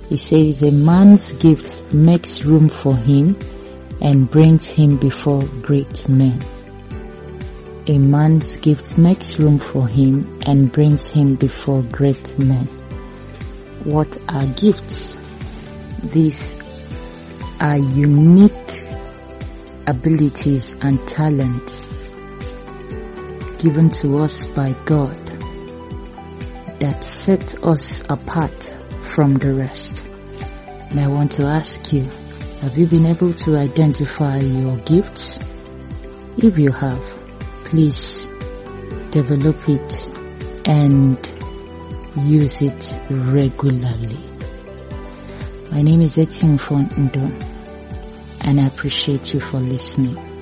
He says a man's gift makes room for him and brings him before great men. A man's gift makes room for him and brings him before great men. What are gifts? These are unique abilities and talents given to us by God that set us apart from the rest. And I want to ask you, have you been able to identify your gifts? If you have, please develop it and use it regularly. My name is Etienne Fondo, and I appreciate you for listening.